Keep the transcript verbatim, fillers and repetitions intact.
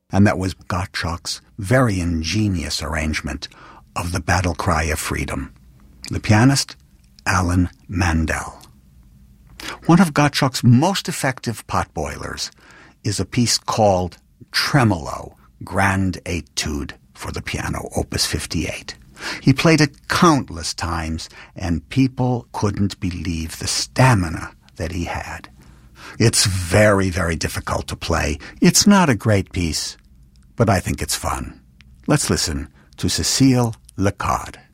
And that was Gottschalk's very ingenious arrangement of the Battle Cry of Freedom. The pianist, Alan Mandel. One of Gottschalk's most effective potboilers is a piece called Tremolo, Grand Etude for the piano, Opus fifty-eight. He played it countless times, and people couldn't believe the stamina that he had. It's very, very difficult to play. It's not a great piece, but I think it's fun. Let's listen to Cécile Le Code.